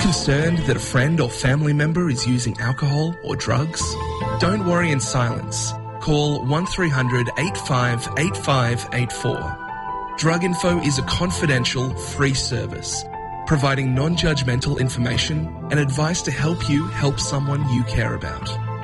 Concerned that a friend or family member is using alcohol or drugs? Don't worry in silence. Call 1300 858584. Drug Info is a confidential, free service, providing non-judgmental information and advice to help you help someone you care about.